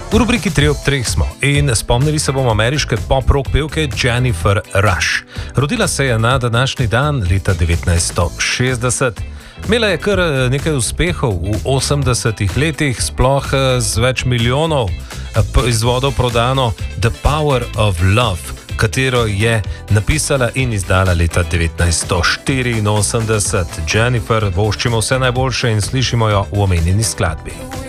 V rubriki 3 ob 3 smo in spomnili se bomo ameriške pop-rock pevke Jennifer Rush. Rodila se je na današnji dan leta 1960. Imela je kar nekaj uspehov v 80-ih letih, sploh z več milijonov izvodov prodano The Power of Love, katero je napisala in izdala leta 1984. Jennifer, voščimo vse najboljše in slišimo jo v omenjeni skladbi.